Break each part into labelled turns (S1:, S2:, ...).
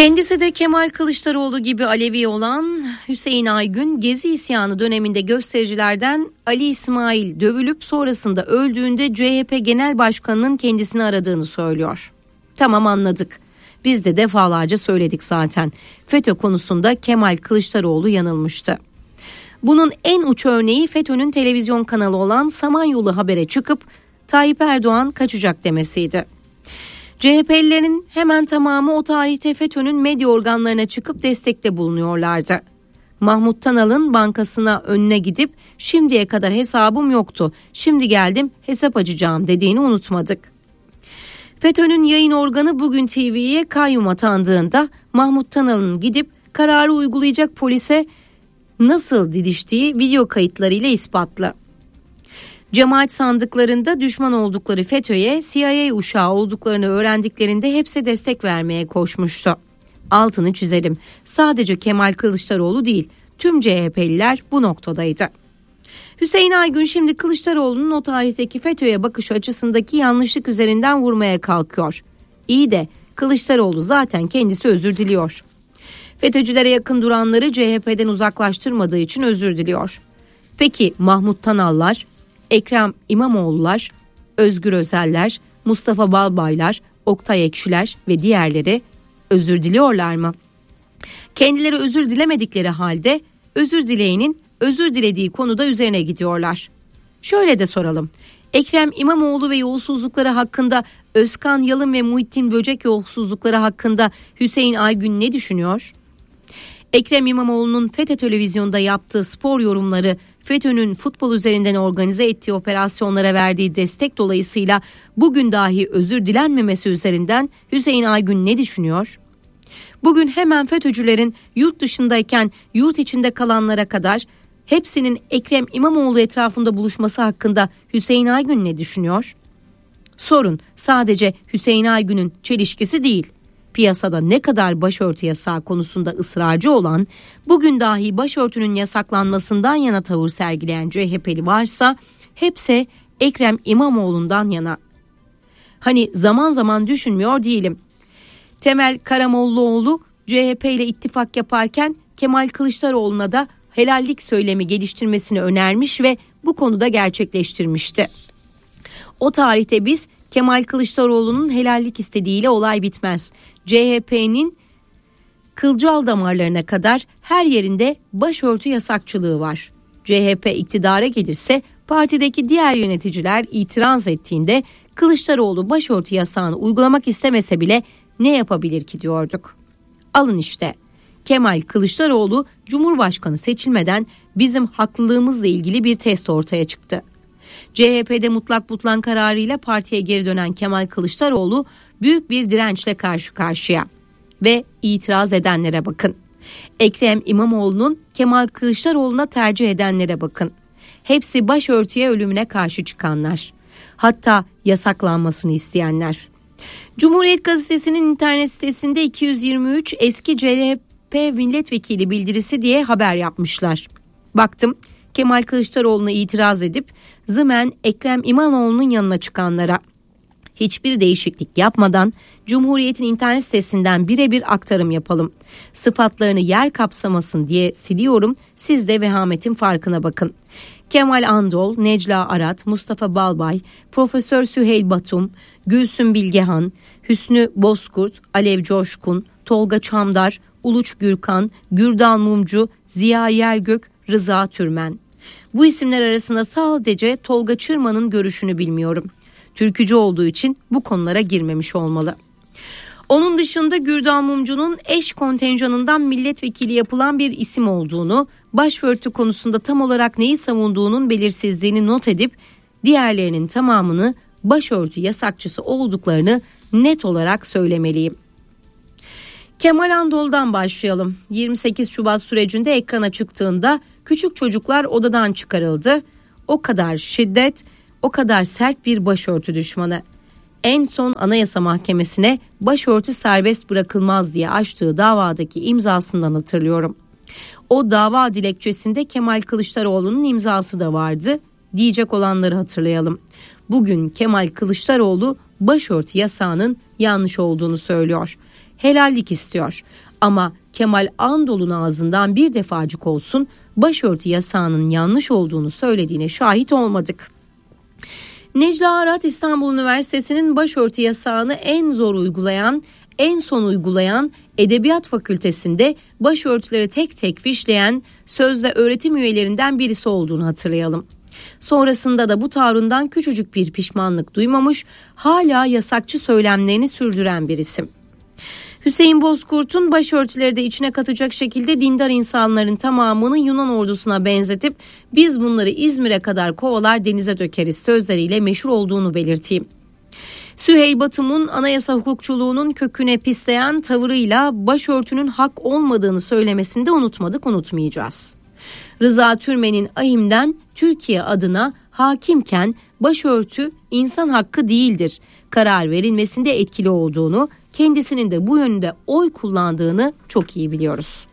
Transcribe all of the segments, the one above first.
S1: Kendisi de Kemal Kılıçdaroğlu gibi Alevi olan Hüseyin Aygün, Gezi isyanı döneminde göstericilerden Ali İsmail dövülüp sonrasında öldüğünde CHP Genel Başkanı'nın kendisini aradığını söylüyor. Tamam, anladık. Biz de defalarca söyledik zaten. FETÖ konusunda Kemal Kılıçdaroğlu yanılmıştı. Bunun en uç örneği FETÖ'nün televizyon kanalı olan Samanyolu Haber'e çıkıp Tayyip Erdoğan kaçacak demesiydi. CHP'lilerin hemen tamamı o tarihte FETÖ'nün medya organlarına çıkıp destekte bulunuyorlardı. Mahmut Tanal'ın bankasına önüne gidip şimdiye kadar hesabım yoktu, şimdi geldim hesap açacağım dediğini unutmadık. FETÖ'nün yayın organı Bugün TV'ye kayyum atandığında Mahmut Tanal'ın gidip kararı uygulayacak polise nasıl didiştiği video kayıtlarıyla ispatlı. Cemaat sandıklarında düşman oldukları FETÖ'ye CIA uşağı olduklarını öğrendiklerinde hepsi destek vermeye koşmuştu. Altını çizelim. Sadece Kemal Kılıçdaroğlu değil, tüm CHP'liler bu noktadaydı. Hüseyin Aygün şimdi Kılıçdaroğlu'nun o tarihteki FETÖ'ye bakış açısındaki yanlışlık üzerinden vurmaya kalkıyor. İyi de Kılıçdaroğlu zaten kendisi özür diliyor. FETÖ'cülere yakın duranları CHP'den uzaklaştırmadığı için özür diliyor. Peki Mahmut Tanallar, Ekrem İmamoğlu'lar, Özgür Özel'ler, Mustafa Balbaylar, Oktay Ekşiler ve diğerleri özür diliyorlar mı? Kendileri özür dilemedikleri halde özür dileyenin özür dilediği konuda üzerine gidiyorlar. Şöyle de soralım. Ekrem İmamoğlu ve yolsuzlukları hakkında, Özkan Yalın ve Muhittin Böcek yolsuzlukları hakkında Hüseyin Aygün ne düşünüyor? Ekrem İmamoğlu'nun FETÖ televizyonda yaptığı spor yorumları, FETÖ'nün futbol üzerinden organize ettiği operasyonlara verdiği destek dolayısıyla bugün dahi özür dilenmemesi üzerinden Hüseyin Aygün ne düşünüyor? Bugün hemen FETÖ'cülerin yurt dışındayken yurt içinde kalanlara kadar hepsinin Ekrem İmamoğlu etrafında buluşması hakkında Hüseyin Aygün ne düşünüyor? Sorun sadece Hüseyin Aygün'ün çelişkisi değil. Piyasada ne kadar başörtü yasağı konusunda ısrarcı olan, bugün dahi başörtünün yasaklanmasından yana tavır sergileyen CHP'li varsa hepsi Ekrem İmamoğlu'ndan yana. Hani zaman zaman düşünmüyor değilim. Temel Karamollaoğlu CHP ile ittifak yaparken Kemal Kılıçdaroğlu'na da helallik söylemi geliştirmesini önermiş ve bu konuda gerçekleştirmişti. O tarihte biz Kemal Kılıçdaroğlu'nun helallik istediğiyle olay bitmez. CHP'nin kılcal damarlarına kadar her yerinde başörtü yasakçılığı var. CHP iktidara gelirse partideki diğer yöneticiler itiraz ettiğinde Kılıçdaroğlu başörtü yasağını uygulamak istemese bile ne yapabilir ki diyorduk. Alın işte. Kemal Kılıçdaroğlu Cumhurbaşkanı seçilmeden bizim haklılığımızla ilgili bir test ortaya çıktı. CHP'de mutlak butlan kararıyla partiye geri dönen Kemal Kılıçdaroğlu büyük bir dirençle karşı karşıya. Ve itiraz edenlere bakın. Ekrem İmamoğlu'nun Kemal Kılıçdaroğlu'na tercih edenlere bakın. Hepsi başörtüye ölümüne karşı çıkanlar. Hatta yasaklanmasını isteyenler. Cumhuriyet Gazetesi'nin internet sitesinde 223 eski CHP milletvekili bildirisi diye haber yapmışlar. Baktım Kemal Kılıçdaroğlu'na itiraz edip zımen Ekrem İmamoğlu'nun yanına çıkanlara. Hiçbir değişiklik yapmadan Cumhuriyet'in internet sitesinden birebir aktarım yapalım. Sıfatlarını yer kapsamasın diye siliyorum, siz de vehametin farkına bakın. Kemal Andol, Necla Arat, Mustafa Balbay, Profesör Süheyl Batum, Gülsüm Bilgehan, Hüsnü Bozkurt, Alev Coşkun, Tolga Çamdar, Uluç Gürkan, Gürdal Mumcu, Ziya Yergök, Rıza Türmen. Bu isimler arasında sadece Tolga Çırman'ın görüşünü bilmiyorum. Türkücü olduğu için bu konulara girmemiş olmalı. Onun dışında Gürdal Mumcu'nun eş kontenjanından milletvekili yapılan bir isim olduğunu, başörtü konusunda tam olarak neyi savunduğunun belirsizliğini not edip diğerlerinin tamamını başörtü yasakçısı olduklarını net olarak söylemeliyim. Kemal Andol'dan başlayalım. 28 Şubat sürecinde ekrana çıktığında küçük çocuklar odadan çıkarıldı. O kadar şiddet, o kadar sert bir başörtü düşmanı. En son Anayasa Mahkemesi'ne başörtü serbest bırakılmaz diye açtığı davadaki imzasından hatırlıyorum. O dava dilekçesinde Kemal Kılıçdaroğlu'nun imzası da vardı. Diyecek olanları hatırlayalım. Bugün Kemal Kılıçdaroğlu başörtü yasağının yanlış olduğunu söylüyor. Helallik istiyor. Ama Kemal Andol'un ağzından bir defacık olsun başörtü yasağının yanlış olduğunu söylediğine şahit olmadık. Necla Arat İstanbul Üniversitesi'nin başörtü yasağını en son uygulayan Edebiyat Fakültesi'nde başörtüleri tek tek fişleyen sözde öğretim üyelerinden birisi olduğunu hatırlayalım. Sonrasında da bu tavrından küçücük bir pişmanlık duymamış, hala yasakçı söylemlerini sürdüren bir isim. Hüseyin Bozkurt'un başörtüleri de içine katacak şekilde dindar insanların tamamını Yunan ordusuna benzetip biz bunları İzmir'e kadar kovalar denize dökeriz sözleriyle meşhur olduğunu belirteyim. Süheyl Batum'un anayasa hukukçuluğunun köküne pisleyen tavırıyla başörtünün hak olmadığını söylemesini de unutmayacağız. Rıza Türmen'in AİHM'den Türkiye adına hakimken başörtü insan hakkı değildir karar verilmesinde etkili olduğunu, kendisinin de bu yönde oy kullandığını çok iyi biliyoruz.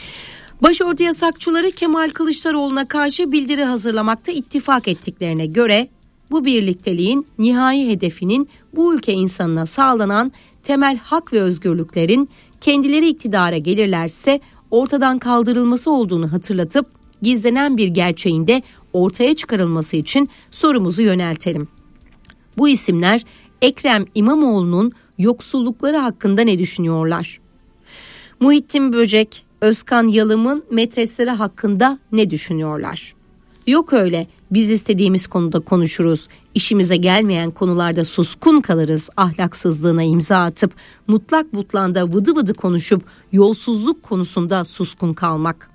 S1: Başörtü yasakçıları Kemal Kılıçdaroğlu'na karşı bildiri hazırlamakta ittifak ettiklerine göre bu birlikteliğin nihai hedefinin bu ülke insanına sağlanan temel hak ve özgürlüklerin kendileri iktidara gelirlerse ortadan kaldırılması olduğunu hatırlatıp gizlenen bir gerçeğin de ortaya çıkarılması için sorumuzu yöneltelim. Bu isimler Ekrem İmamoğlu'nun yoksullukları hakkında ne düşünüyorlar? Muhittin Böcek, Özkan Yalım'ın metresleri hakkında ne düşünüyorlar? Yok öyle biz istediğimiz konuda konuşuruz, işimize gelmeyen konularda suskun kalırız ahlaksızlığına imza atıp mutlak butlanda vıdı vıdı konuşup yolsuzluk konusunda suskun kalmak.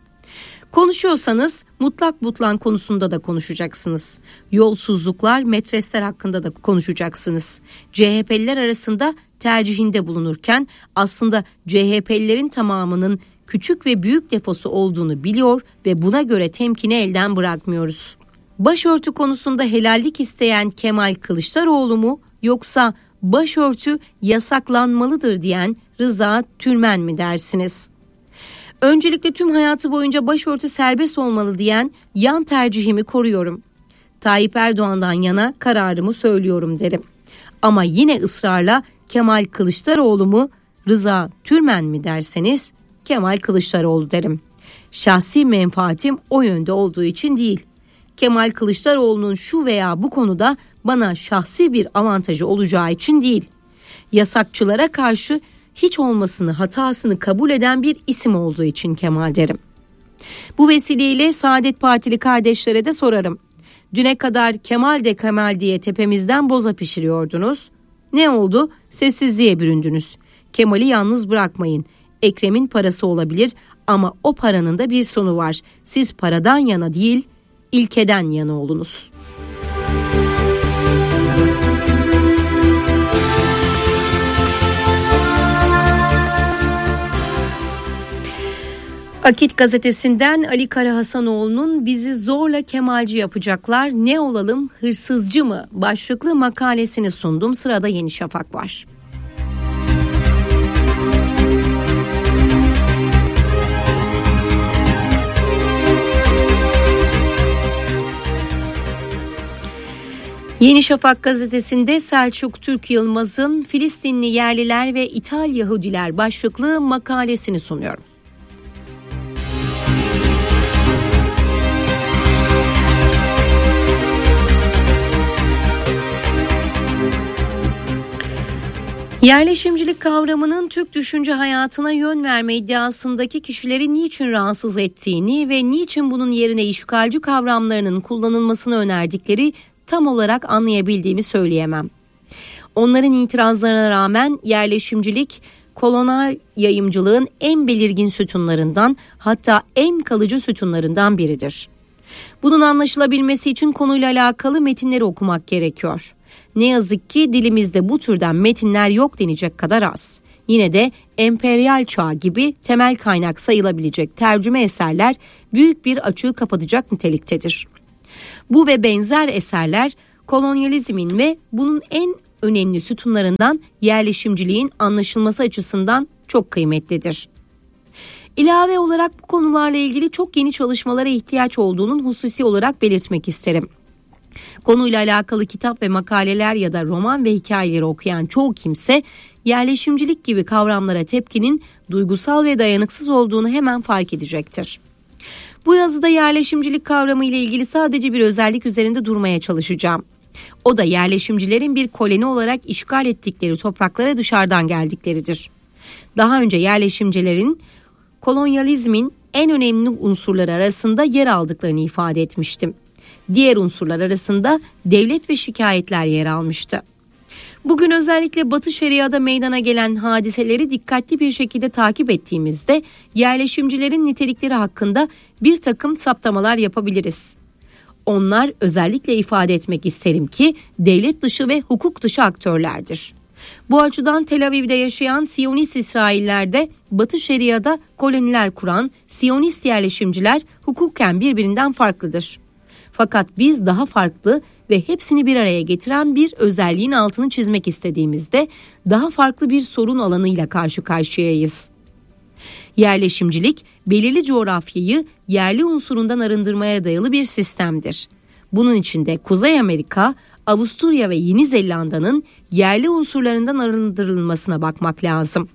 S1: Konuşuyorsanız mutlak butlan konusunda da konuşacaksınız. Yolsuzluklar, metresler hakkında da konuşacaksınız. CHP'liler arasında tercihinde bulunurken aslında CHP'lilerin tamamının küçük ve büyük defosu olduğunu biliyor ve buna göre temkini elden bırakmıyoruz. Başörtü konusunda helallik isteyen Kemal Kılıçdaroğlu mu yoksa başörtü yasaklanmalıdır diyen Rıza Türmen mi dersiniz? Öncelikle tüm hayatı boyunca başörtü serbest olmalı diyen yan tercihimi koruyorum. Tayyip Erdoğan'dan yana kararımı söylüyorum derim. Ama yine ısrarla Kemal Kılıçdaroğlu mu Rıza Türmen mi derseniz Kemal Kılıçdaroğlu derim. Şahsi menfaatim o yönde olduğu için değil. Kemal Kılıçdaroğlu'nun şu veya bu konuda bana şahsi bir avantajı olacağı için değil. Yasakçılara karşı hiç olmasını, hatasını kabul eden bir isim olduğu için Kemal derim. Bu vesileyle Saadet Partili kardeşlere de sorarım. Düne kadar Kemal de Kemal diye tepemizden boza pişiriyordunuz. Ne oldu? Sessizliğe büründünüz. Kemal'i yalnız bırakmayın. Ekrem'in parası olabilir ama o paranın da bir sonu var. Siz paradan yana değil, ilkeden yana olunuz. Akit gazetesinden Ali Karahasanoğlu'nun bizi zorla Kemalci yapacaklar ne olalım hırsızcı mı başlıklı makalesini sundum. Sırada Yeni Şafak var. Yeni Şafak gazetesinde Selçuk Türk Yılmaz'ın Filistinli yerliler ve İthal Yahudiler başlıklı makalesini sunuyorum. Yerleşimcilik kavramının Türk düşünce hayatına yön verme iddiasındaki kişileri niçin rahatsız ettiğini ve niçin bunun yerine işgalci kavramlarının kullanılmasını önerdikleri tam olarak anlayabildiğimi söyleyemem. Onların itirazlarına rağmen yerleşimcilik, kolonyal yayımcılığın en belirgin sütunlarından, hatta en kalıcı sütunlarından biridir. Bunun anlaşılabilmesi için konuyla alakalı metinleri okumak gerekiyor. Ne yazık ki dilimizde bu türden metinler yok denecek kadar az. Yine de emperyal çağ gibi temel kaynak sayılabilecek tercüme eserler büyük bir açığı kapatacak niteliktedir. Bu ve benzer eserler kolonyalizmin ve bunun en önemli sütunlarından yerleşimciliğin anlaşılması açısından çok kıymetlidir. İlave olarak bu konularla ilgili çok yeni çalışmalara ihtiyaç olduğunun hususi olarak belirtmek isterim. Konuyla alakalı kitap ve makaleler ya da roman ve hikayeleri okuyan çoğu kimse yerleşimcilik gibi kavramlara tepkinin duygusal ve dayanıksız olduğunu hemen fark edecektir. Bu yazıda yerleşimcilik kavramı ile ilgili sadece bir özellik üzerinde durmaya çalışacağım. O da yerleşimcilerin bir koloni olarak işgal ettikleri topraklara dışarıdan geldikleridir. Daha önce yerleşimcilerin kolonyalizmin en önemli unsurları arasında yer aldıklarını ifade etmiştim. Diğer unsurlar arasında devlet ve şikayetler yer almıştı. Bugün özellikle Batı Şeria'da meydana gelen hadiseleri dikkatli bir şekilde takip ettiğimizde yerleşimcilerin nitelikleri hakkında bir takım saptamalar yapabiliriz. Onlar özellikle ifade etmek isterim ki devlet dışı ve hukuk dışı aktörlerdir. Bu açıdan Tel Aviv'de yaşayan Siyonist İsraillerde Batı Şeria'da koloniler kuran Siyonist yerleşimciler hukuken birbirinden farklıdır. Fakat biz daha farklı ve hepsini bir araya getiren bir özelliğin altını çizmek istediğimizde daha farklı bir sorun alanıyla karşı karşıyayız. Yerleşimcilik, belirli coğrafyayı yerli unsurundan arındırmaya dayalı bir sistemdir. Bunun içinde Kuzey Amerika, Avusturya ve Yeni Zelanda'nın yerli unsurlarından arındırılmasına bakmak lazım.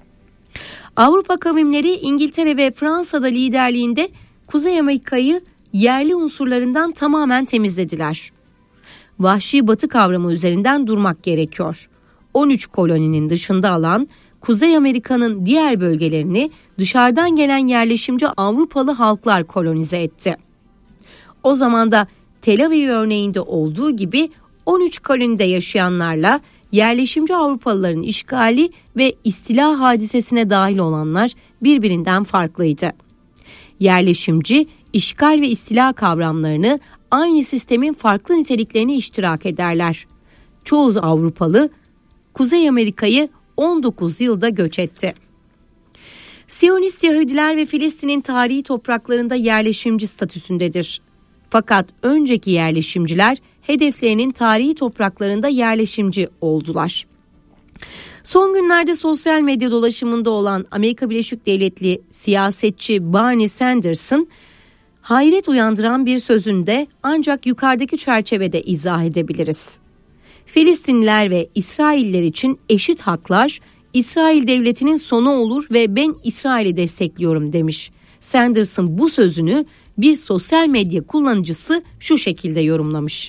S1: Avrupa kavimleri İngiltere ve Fransa'da liderliğinde Kuzey Amerika'yı yerli unsurlarından tamamen temizlediler. Vahşi batı kavramı üzerinden durmak gerekiyor. 13 koloninin dışında alan Kuzey Amerika'nın diğer bölgelerini dışarıdan gelen yerleşimci Avrupalı halklar kolonize etti. O zaman da Tel Aviv örneğinde olduğu gibi 13 kolonide yaşayanlarla yerleşimci Avrupalıların işgali ve istila hadisesine dahil olanlar birbirinden farklıydı. Yerleşimci, işgal ve istila kavramlarını aynı sistemin farklı niteliklerini iştirak ederler. Çoğu Avrupalı Kuzey Amerika'yı 19 yılda göç etti. Siyonist Yahudiler ve Filistin'in tarihi topraklarında yerleşimci statüsündedir. Fakat önceki yerleşimciler hedeflerinin tarihi topraklarında yerleşimci oldular. Son günlerde sosyal medya dolaşımında olan Amerika Birleşik Devletleri siyasetçi Bernie Sanders'ın hayret uyandıran bir sözünde ancak yukarıdaki çerçevede izah edebiliriz. Filistinliler ve İsrailler için eşit haklar İsrail devletinin sonu olur ve ben İsrail'i destekliyorum demiş. Sanders'ın bu sözünü bir sosyal medya kullanıcısı şu şekilde yorumlamış.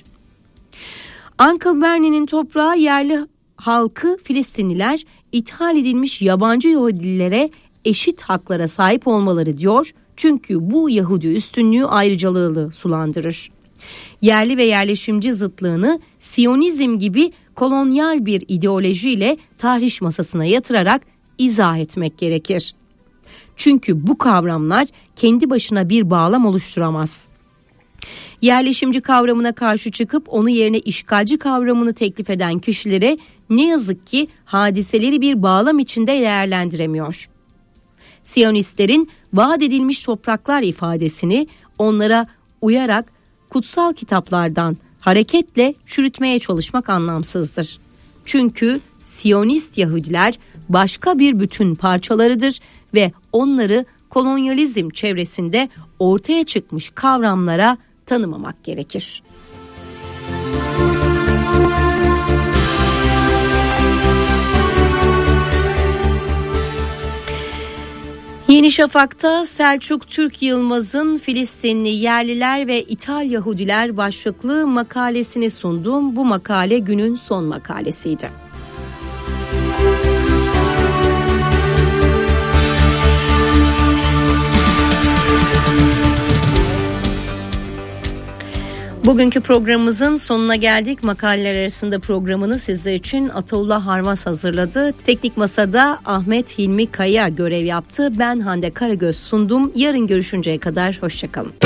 S1: Uncle Bernie'nin toprağı yerli halkı Filistinliler ithal edilmiş yabancı Yahudilere eşit haklara sahip olmaları diyor. Çünkü bu Yahudi üstünlüğü ayrıcalığı sulandırır. Yerli ve yerleşimci zıtlığını Siyonizm gibi kolonyal bir ideolojiyle tarih masasına yatırarak izah etmek gerekir. Çünkü bu kavramlar kendi başına bir bağlam oluşturamaz. Yerleşimci kavramına karşı çıkıp onu yerine işgalci kavramını teklif eden kişilere ne yazık ki hadiseleri bir bağlam içinde değerlendiremiyor. Siyonistlerin vaat edilmiş topraklar ifadesini onlara uyarak kutsal kitaplardan hareketle çürütmeye çalışmak anlamsızdır. Çünkü Siyonist Yahudiler başka bir bütün parçalarıdır ve onları kolonyalizm çevresinde ortaya çıkmış kavramlara tanımamak gerekir. Yeni Şafak'ta Selçuk Türk Yılmaz'ın Filistinli yerliler ve İthal Yahudiler başlıklı makalesini sundum. Bu makale günün son makalesiydi. Bugünkü programımızın sonuna geldik. Makaleler arasında programını sizler için Ataullah Harmas hazırladı. Teknik Masa'da Ahmet Hilmi Kaya görev yaptı. Ben Hande Karagöz sundum. Yarın görüşünceye kadar hoşçakalın.